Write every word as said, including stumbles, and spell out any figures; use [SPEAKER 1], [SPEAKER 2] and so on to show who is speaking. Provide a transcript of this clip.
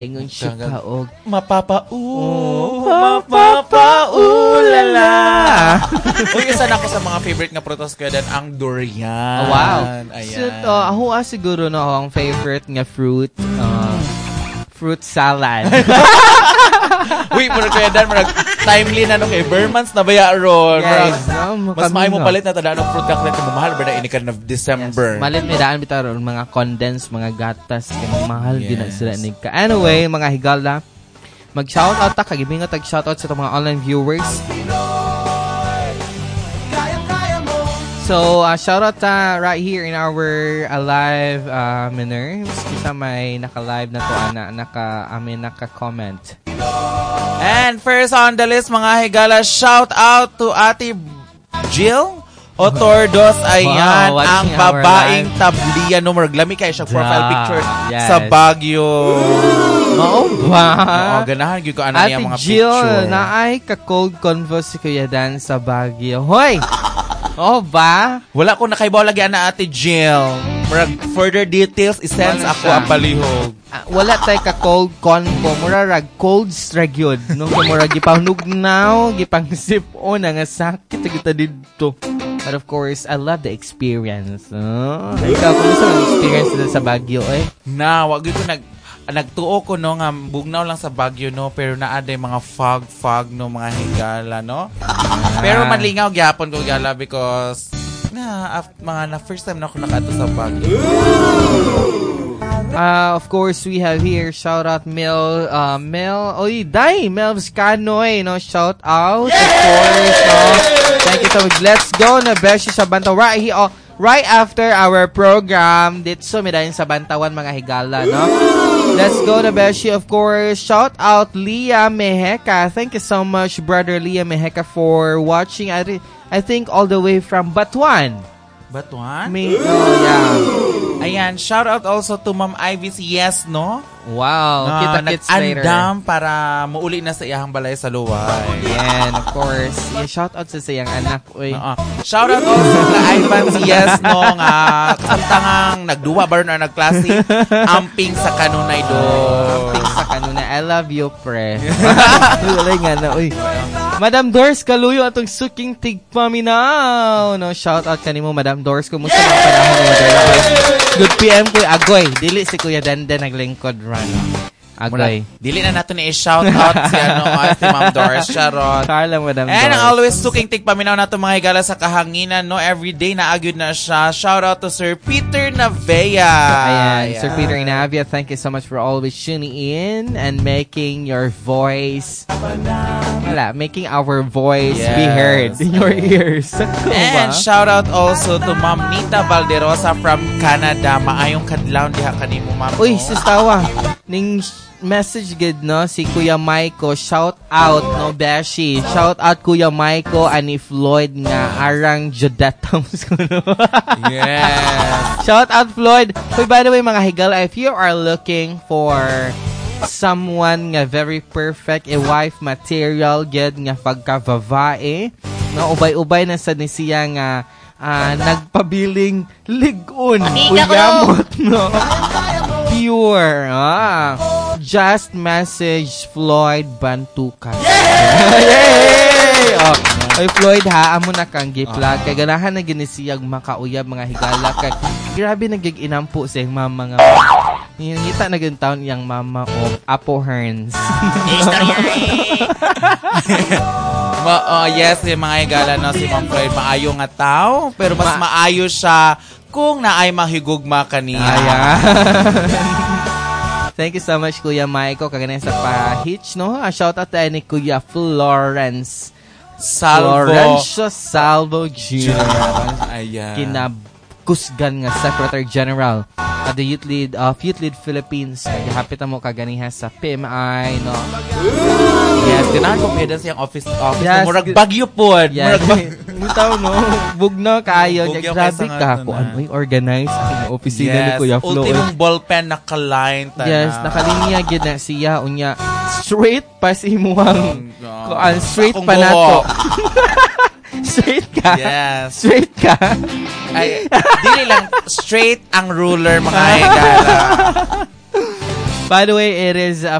[SPEAKER 1] Ingon siya ka og
[SPEAKER 2] mapapa-u, mapapa-ulala. Uy, isa na ako sa mga favorite nga prutas ko dan ang durian.
[SPEAKER 1] Oh, wow.
[SPEAKER 2] Ayan.
[SPEAKER 1] So, to, ako ah, siguro no, ang favorite nga fruit, uh, fruit salad.
[SPEAKER 2] Uy, muna kaya dan, muna timely na no kay Bermans na baya ron.
[SPEAKER 1] Yes, no,
[SPEAKER 2] mas maayo mo palit na tadaan ng fruit chocolate na mahal ba na ini kan of December.
[SPEAKER 1] Yes. Malit may daan bitaw ron mga condensed, mga gatas, kaya mahal
[SPEAKER 2] yes.
[SPEAKER 1] din na sila nika. Anyway, mga higala, mag-shoutout ta, kagibingot tag-shoutout sa itong mga online viewers. So, uh, shoutout ta right here in our uh, live uh, manner. Kita may naka-live na to, ana, naka, amin, naka-comment.
[SPEAKER 2] And first on the list, mga higala, shout out to Ate Jill Otordos. Ayan,
[SPEAKER 1] wow,
[SPEAKER 2] ang babaeng tabliya no Lami kayo siya profile picture yes. sa Baguio.
[SPEAKER 1] Oo ba?
[SPEAKER 2] Oo, ganahan gyud ko ana niya mga
[SPEAKER 1] Jill,
[SPEAKER 2] picture.
[SPEAKER 1] Ate Jill, naay ka-cold convo si Kuya Dan sa Baguio. Hoy! Oo ba?
[SPEAKER 2] Wala ko nakaibaw lagi ana Ate Jill. Murag further details i-sense ako ang palihog.
[SPEAKER 1] Uh, wala tay ka cold convo, murag cold stragyod. No, murag gipahunugnaw, gipangsip o na nga sakit kita dito. But of course, I love the experience. Oh, ikaw, kumusta ang experience dito sa Baguio, eh?
[SPEAKER 2] Na, wag ko nag nagtuo ko no nga bugnaw lang sa Baguio no pero naaday mga fog fog no mga higala no. Ah. Pero manlingaw gyapon ko gala because na af, mga na first time na ako nakato sa Baguio.
[SPEAKER 1] Uh, of course, we have here shout out Mel uh, Mel oy Day Melvs Canoy no shout out yes! Of course no. Thank you so much. Let's go na beshi sa Bantaw right here oh, right after our program dito mi dayon sa Bantawan mga higala no. Let's go na beshi of course. Shout out Leah Meheka. Thank you so much brother Leah Meheka for watching. I re- I think all the way from Batuan.
[SPEAKER 2] Batuan?
[SPEAKER 1] Me, oh yeah.
[SPEAKER 2] Ayan, shout out also to Ma'am Ivy's yes, no?
[SPEAKER 1] Wow,
[SPEAKER 2] no,
[SPEAKER 1] kita-kits later.
[SPEAKER 2] Nag-andam para muuli na sa iyang balay sa luway.
[SPEAKER 1] Yan, of course. Yeah, shout out sa sayang anak. Uy.
[SPEAKER 2] Uh-uh. Shout out also to Ivan's yes, no? Nga, samtangang nagduwa ba rin na nagklase? Amping sa kanunay do.
[SPEAKER 1] Amping sa kanunay. I love you, pre. Wala nga na, uy. Madam Doris Kaluyo atong suking tigpaminaw. No, shout out kanimo Madam Doris. Kumusta ang panahon mo dahil good P M ko Agoy. Dili si Kuya Danda naglingkod run. Agoy.
[SPEAKER 2] Dili na nato ni i-shout out si ano si Ma'am Doris Charot.
[SPEAKER 1] Carla Madam Doris.
[SPEAKER 2] And always suking tigpaminaw nato mga higala sa kahanginan no everyday na agyud na siya. Shout out to Sir Peter Navea.
[SPEAKER 1] Ayan, Ayan. Sir Peter Navea, thank you so much for always tuning in and making your voice Wala, making our voice yes. be heard in your ears.
[SPEAKER 2] And shout out also to Ma'am Nita Valderosa from Canada. Maayong kadlaw diha kanimo ma'am.
[SPEAKER 1] Uy, sis tawa. Ning message good no si Kuya Maiko, shout out no beshi. Shout out Kuya Maiko ani Floyd nga arang Jodatams kuno.
[SPEAKER 2] Yes.
[SPEAKER 1] Shout out Floyd. Hey, by the way mga higala, if you are looking for someone nga very perfect a wife material ged nga pagkavabae no ubay-ubay na sa ni siya nga uh, nagpabiling ligon uyamot no pure ah just message Floyd Bantukan. Yay! Oh, oy Floyd ha, amo na kang gi-plug kay ganahan na ginisiyag makauyab mga higala kay grabe nagig-inampo sa mama nga. Ngita na ganun taon yung mama o Apo Hearns.
[SPEAKER 2] Ma, uh, yes, yung mga higala no, si Ma'am Floyd maayo nga tao, pero mas Ma- maayo siya kung naay mahigugma kaniya.
[SPEAKER 1] Ayan. Thank you so much, Kuya Maiko. Kaganin sa pa-hitch, no? A shout out tayo ni Kuya Florence.
[SPEAKER 2] Salvo.
[SPEAKER 1] Florencio Salvo Junior
[SPEAKER 2] Ayan.
[SPEAKER 1] Kinakusgan nga Secretary General at the Youth Lead of uh, Youth Lead Philippines. Nagahapit mo kaganiha sa P M I, no?
[SPEAKER 2] Yes, ganahan ko pwede siyang office office.
[SPEAKER 1] Yes,
[SPEAKER 2] Murag Bagyo po.
[SPEAKER 1] Yes.
[SPEAKER 2] Murag
[SPEAKER 1] Butaw, no? Bugno kayo. Grabe ka. Kung ano yung organize ang opisina
[SPEAKER 2] yes.
[SPEAKER 1] ni Kuya Flo.
[SPEAKER 2] Ultimong ballpen naka-line.
[SPEAKER 1] Yes, nakalinya gid na siya. Unya, straight pa si Muhang.
[SPEAKER 2] Oh,
[SPEAKER 1] Kung straight pa na to. Straight ka?
[SPEAKER 2] Yes.
[SPEAKER 1] Straight ka?
[SPEAKER 2] Ay, dili lang straight ang ruler mga higala.
[SPEAKER 1] By the way, it is uh,